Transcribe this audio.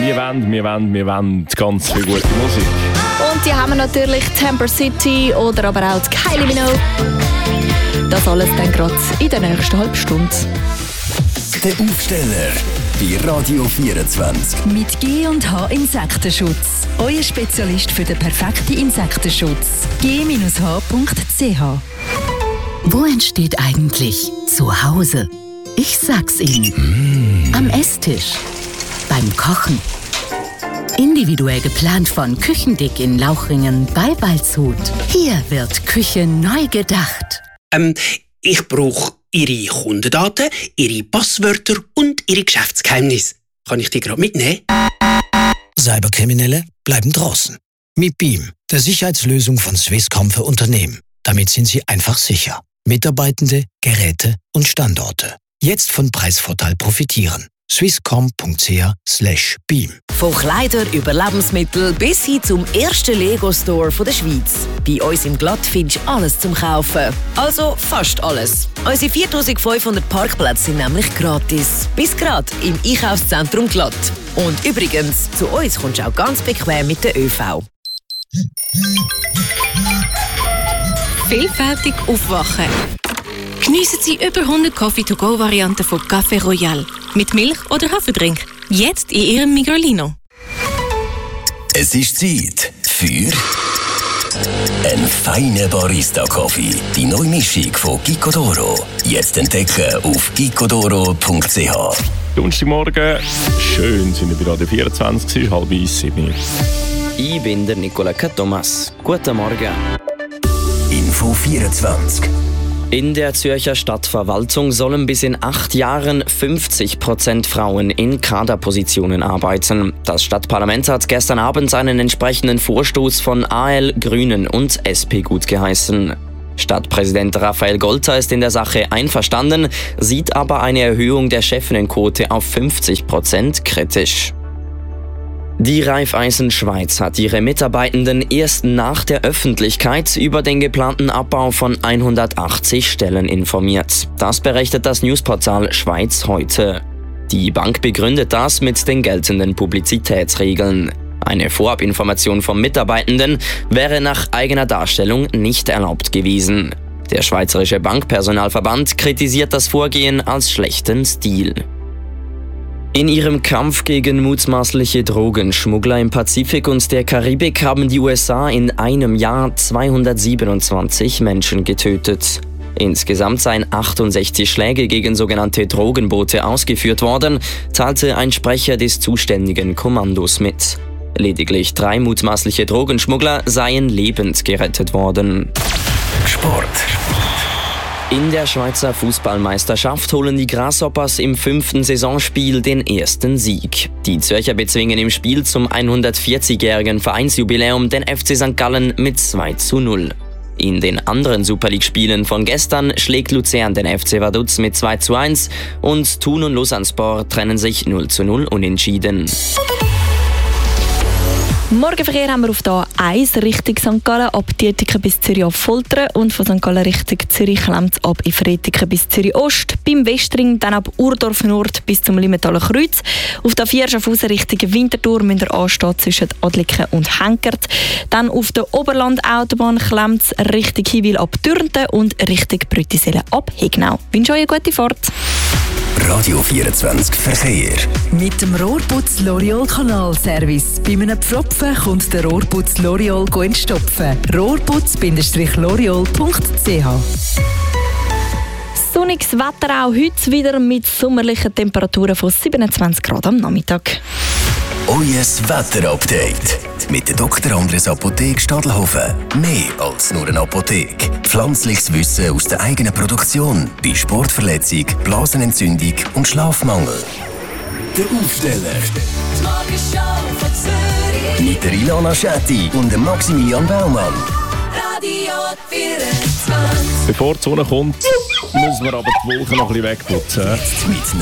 Wir wollen ganz viel gute Musik. Und die haben wir natürlich Temper City oder aber auch die Kylie Minogue. Das alles dann gerade in der nächsten halben Stunde. Der Aufsteller bei Radio 24. Mit G&H Insektenschutz. Euer Spezialist für den perfekten Insektenschutz. g-h.ch. Wo entsteht eigentlich Zuhause? Ich sag's Ihnen. Am Esstisch. Beim Kochen. Individuell geplant von Küchendick in Lauchringen bei Waldshut. Hier wird Küche neu gedacht. Ich brauche Ihre Kundendaten, Ihre Passwörter und Ihre Geschäftsgeheimnisse. Kann ich die gerade mitnehmen? Cyberkriminelle bleiben draußen. Mit Beam, der Sicherheitslösung von Swisscom für Unternehmen. Damit sind Sie einfach sicher. Mitarbeitende, Geräte und Standorte. Jetzt von Preisvorteil profitieren. swisscom.ch/beam. Von Kleidern über Lebensmittel bis hin zum ersten Lego-Store der Schweiz. Bei uns im Glatt findest du alles zum Kaufen. Also fast alles. Unsere 4500 Parkplätze sind nämlich gratis. Bis gerade im Einkaufszentrum Glatt. Und übrigens, zu uns kommst du auch ganz bequem mit der ÖV. Vielfältig aufwachen. Geniessen Sie über 100 Coffee-to-go-Varianten von Café Royal. Mit Milch oder Haferdrink. Jetzt in Ihrem Migrolino. Es ist Zeit für einen feinen Barista-Kaffee. Die neue Mischung von Gicodoro. Jetzt entdecken auf gicodoro.ch. Donnerstagmorgen, schön sind wir bei Radio 24, 6:30. Ich bin der Nicola Thomas. Guten Morgen. Info 24. In der Zürcher Stadtverwaltung sollen bis in 8 Jahren 50% Frauen in Kaderpositionen arbeiten. Das Stadtparlament hat gestern Abend einen entsprechenden Vorstoß von AL, Grünen und SP gutgeheißen. Stadtpräsident Raphael Golter ist in der Sache einverstanden, sieht aber eine Erhöhung der Chefinnenquote auf 50% kritisch. Die Raiffeisen Schweiz hat ihre Mitarbeitenden erst nach der Öffentlichkeit über den geplanten Abbau von 180 Stellen informiert. Das berichtet das Newsportal Schweiz heute. Die Bank begründet das mit den geltenden Publizitätsregeln. Eine Vorabinformation vom Mitarbeitenden wäre nach eigener Darstellung nicht erlaubt gewesen. Der Schweizerische Bankpersonalverband kritisiert das Vorgehen als schlechten Stil. In ihrem Kampf gegen mutmaßliche Drogenschmuggler im Pazifik und der Karibik haben die USA in einem Jahr 227 Menschen getötet. Insgesamt seien 68 Schläge gegen sogenannte Drogenboote ausgeführt worden, teilte ein Sprecher des zuständigen Kommandos mit. Lediglich 3 mutmaßliche Drogenschmuggler seien lebend gerettet worden. Sport. In der Schweizer Fußballmeisterschaft holen die Grasshoppers im 5. Saisonspiel den ersten Sieg. Die Zürcher bezwingen im Spiel zum 140-jährigen Vereinsjubiläum den FC St. Gallen mit 2:0. In den anderen Super League-Spielen von gestern schlägt Luzern den FC Vaduz mit 2:1 und Thun und Lausanne-Sport trennen sich 0:0 unentschieden. Morgenverkehr haben wir auf der A1 Richtung St. Gallen ab Dietiken bis Zürich auf Foltern und von St. Gallen Richtung Zürich klemmt es ab in Fretiken bis Zürich Ost. Beim Westring dann ab Urdorf Nord bis zum Limmetaler Kreuz. Auf der 4 Schaffhausen Richtung Winterthur müsst ihr anstehen zwischen Adliken und Henkert. Dann auf der Oberland-Autobahn klemmt es Richtung Hiwil ab Dürnten und Richtung Brüttisellen ab Hegnau. Ich wünsche euch eine gute Fahrt. Radio 24 Verkehr. Mit dem Rohrputz L'Oreal Kanalservice. Bei einem Pfropfen kommt der Rohrputz L'Oreal entstopfen. Rohrputz-l'oreal.ch. Sonniges Wetter auch heute wieder mit sommerlichen Temperaturen von 27 Grad am Nachmittag. Euer Wetterupdate mit der Dr. Andres Apotheke Stadelhofen. Mehr als nur eine Apotheke. Pflanzliches Wissen aus der eigenen Produktion bei Sportverletzung, Blasenentzündung und Schlafmangel. Der Aufsteller. Mit der Ilana Schetti und dem Maximilian Baumann. Radio 24. Bevor die Sonne kommt, muss man aber die Wolken noch ein bisschen wegputzen. Mit